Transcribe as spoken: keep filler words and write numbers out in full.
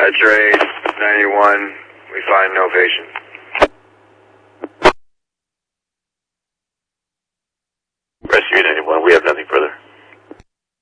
X-ray ninety-one, we find no patient. Rescue ninety-one, we have nothing further.